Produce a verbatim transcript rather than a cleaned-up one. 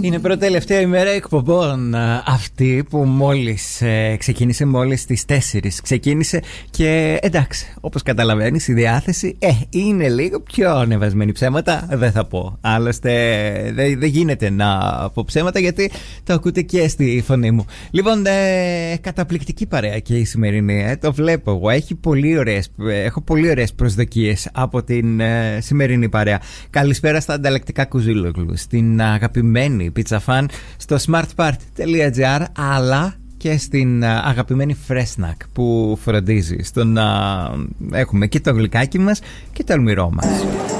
Είναι πρώτη τελευταία ημέρα εκπομπών αυτή που μόλις ε, ξεκίνησε μόλις στις τέσσερις. Ξεκίνησε και εντάξει, όπως καταλαβαίνεις η διάθεση ε, είναι λίγο πιο ανεβασμένη. Ψέματα δεν θα πω. Άλλωστε δεν δε γίνεται να πω ψέματα γιατί το ακούτε και στη φωνή μου. Λοιπόν, ε, καταπληκτική παρέα και η σημερινή, ε, το βλέπω εγώ. Έχει πολύ ωραίες, έχω πολύ ωραίες προσδοκίες από την ε, σημερινή παρέα. Καλησπέρα στα ανταλλακτικά Κουζίλογλου, στην αγαπημένη Pizza Fan, στο smartpart.gr, αλλά και στην αγαπημένη Fresnac που φροντίζει στο να έχουμε και το γλυκάκι μας και το αλμυρό μας.